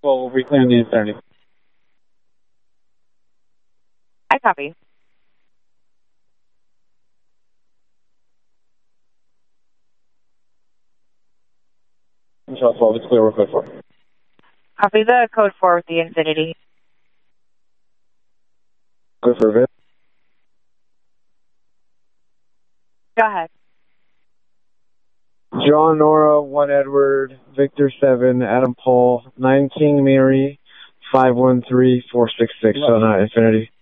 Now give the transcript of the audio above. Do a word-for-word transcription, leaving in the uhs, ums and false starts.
twelve will be clearing the Infinity. I copy. Michelle twelve, it's clear. We're code four. Copy the code four with the Infinity. Good for a bit. Go ahead. John Nora, one Edward, Victor seven, Adam Paul, nine King Mary, five one three four six six. So not Infinity.